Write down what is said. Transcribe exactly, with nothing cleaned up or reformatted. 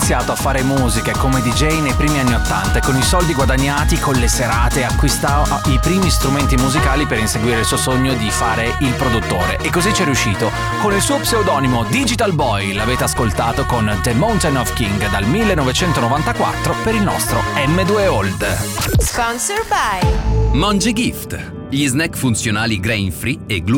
iniziato a fare musica come D J nei primi anni ottanta e con i soldi guadagnati con le serate acquistava i primi strumenti musicali per inseguire il suo sogno di fare il produttore, e così ci è riuscito con il suo pseudonimo Digital Boy. L'avete ascoltato con The Mountain of King dal millenovecentonovantaquattro per il nostro M due Old. Sponsor by Monge Gift, gli snack funzionali grain free e gluten